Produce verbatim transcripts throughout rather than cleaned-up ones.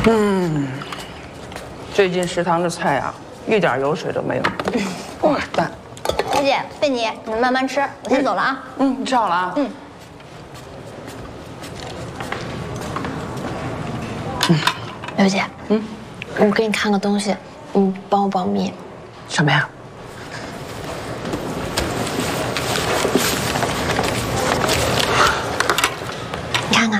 嗯，最近食堂的菜啊，一点油水都没有。哇，淡。 刘姐、贝妮，你们慢慢吃，我先走了啊。 嗯，你吃好了啊。嗯。 嗯，刘姐，嗯，我给你看个东西，你帮我保密。 什么呀？ 你看看。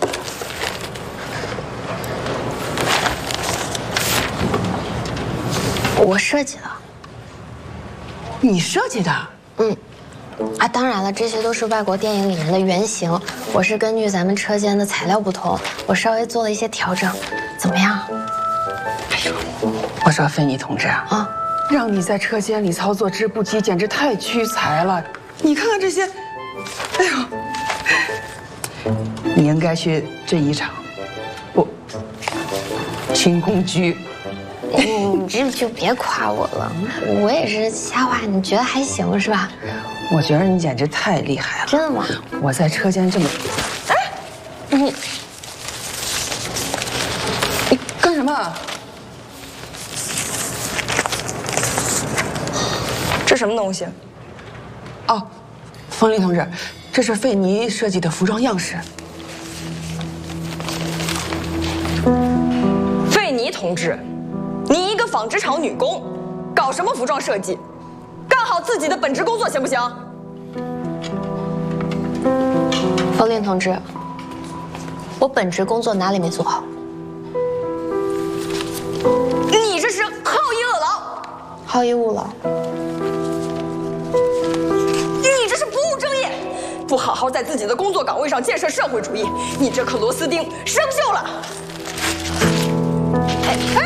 我设计的， 你设计的？ 嗯，啊，当然了，这些都是外国电影里面的原型，我是根据咱们车间的材料不同，我稍微做了一些调整，怎么样？ 哎呦，我说菲尼同志啊，啊，让你在车间里操作织布机，简直太屈才了。你看看这些，哎呦，你应该去制衣厂，不，轻工局。 你这就别夸我了，我也是瞎话，你觉得还行是吧？ 我觉得你简直太厉害了。 真的吗？ 我在车间这么……哎，你你干什么？ 这什么东西？ 哦，冯林同志，这是费尼设计的服装样式。 费尼同志。 你一个纺织厂女工，搞什么服装设计？干好自己的本职工作行不行？ 冯林同志，我本职工作哪里没做好？ 你这是好逸恶劳！ 好逸恶劳！ 你这是不务正业，不好好在自己的工作岗位上建设社会主义，你这颗螺丝钉生锈了！哎哎！